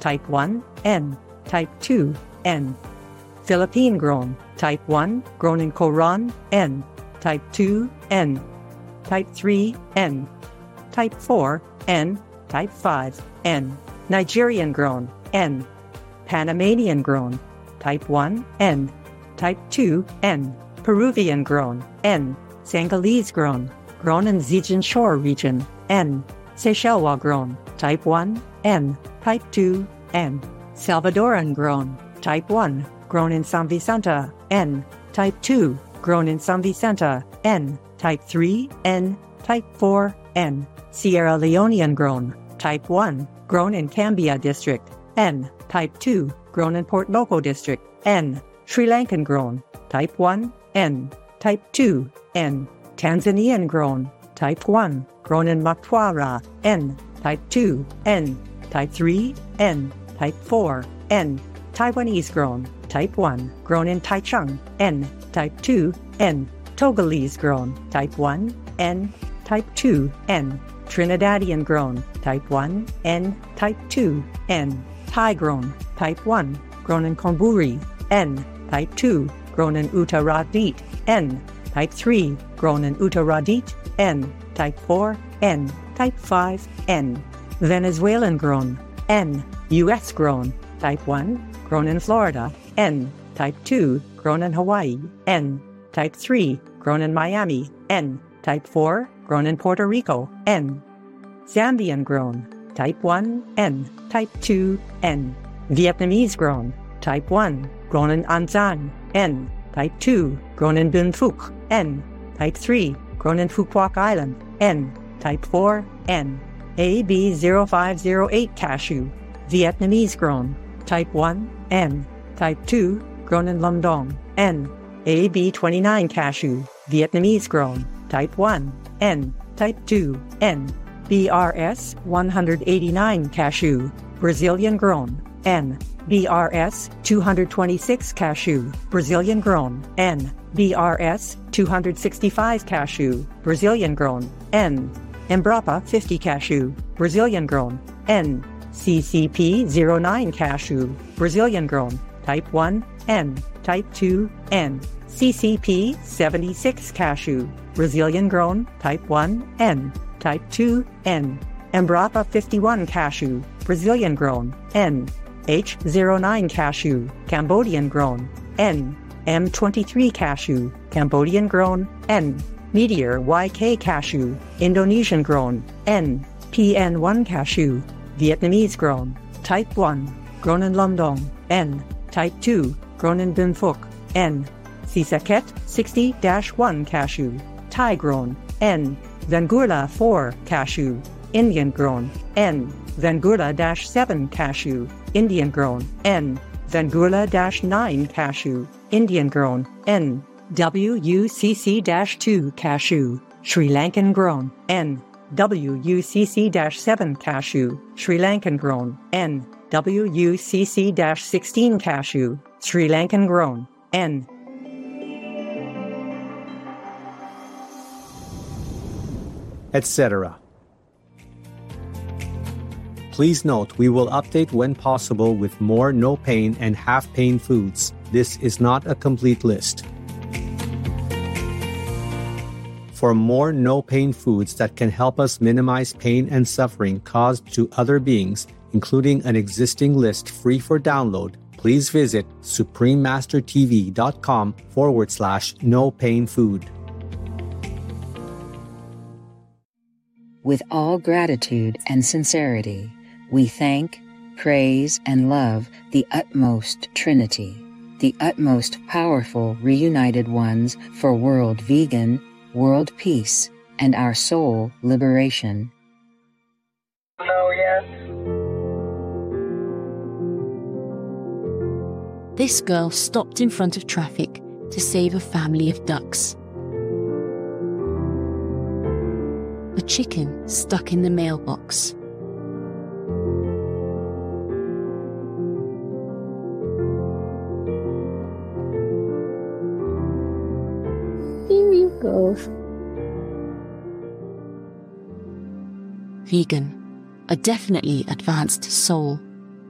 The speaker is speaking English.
Type 1, N. Type 2, N. Philippine grown. Type 1, grown in Coron, N. Type 2, N. Type 3, N. Type 4, N. Type 5, N. Nigerian grown, N. Panamanian grown. Type 1, N. Type 2, N. Peruvian grown, N. Senegalese grown in Zhejiang Shore region, N. Seychellois grown, Type 1, N. Type 2, N. Salvadoran grown, Type 1, grown in San Vicente, N. Type 2, grown in San Vicente, N. Type 3, N. Type 4, N. Sierra Leonean grown, Type 1, grown in Cambia district, N. Type 2, grown in Port Loko district, N. Sri Lankan grown, Type 1, N. Type 2, N. Tanzanian grown, Type 1, grown in Mtwara, N. Type 2, N. Type 3, N. Type 4, N. Taiwanese grown, Type 1, grown in Taichung, N. Type 2, N. Togolese grown, Type 1, N. Type 2, N. Trinidadian grown, Type 1, N. Type 2, N. Thai grown, Type 1, grown in Konburi, N. Type 2, grown in Uttaradit, N. Type 3, grown in Uttaradit, N. Type 4, N. Type 5, N. Venezuelan grown, N. US grown, Type 1, grown in Florida, N. Type 2, grown in Hawaii, N. Type 3, grown in Miami, N. Type 4, grown in Puerto Rico, N. Zambian grown, Type 1, N. Type 2, N. Vietnamese grown, Type 1, grown in An Giang, N. Type 2, grown in Binh Phuc, N. Type 3, grown in Phu Quoc Island, N. Type 4, N. AB0508 cashew, Vietnamese grown, Type 1, N. Type 2, grown in Lâm Dong, N. AB29 cashew, Vietnamese grown, Type 1, N. Type 2, N. BRS 189 cashew, Brazilian grown, N. BRS 226 cashew, Brazilian grown, N. BRS 265 cashew, Brazilian grown, N. Embrapa 50 cashew, Brazilian grown, N. CCP 09 cashew, Brazilian grown, Type 1, N. Type 2, N. CCP 76 cashew, Brazilian grown, Type 1, N. Type 2, N. Embrapa 51 cashew, Brazilian grown, N. H09 cashew, Cambodian grown, N. M23 cashew, Cambodian grown, N. Meteor YK cashew, Indonesian grown, N. PN1 cashew, Vietnamese grown, Type 1, grown in Lâm Dong, N. Type 2, grown in Binh Phuc, N. Sisaket 60-1 cashew, Thai grown, N. Vengurla 4 cashew, Indian grown, N. Vengurla-7 cashew, Indian grown, N. Vengurla-9 cashew, Indian grown, N. WUCC-2 cashew, Sri Lankan grown, N. WUCC-7 cashew, Sri Lankan grown, N. WUCC-16 cashew, Sri Lankan grown, N. etc. Please note we will update when possible with more no-pain and half-pain foods. This is not a complete list. For more no-pain foods that can help us minimize pain and suffering caused to other beings, including an existing list free for download, please visit suprememastertv.com/no-pain-food. With all gratitude and sincerity, we thank, praise, and love the utmost Trinity, the utmost powerful reunited ones for world vegan, world peace, and our soul liberation. Oh, yes. This girl stopped in front of traffic to save a family of ducks. A chicken stuck in the mailbox. Here you go. Vegan, a definitely advanced soul.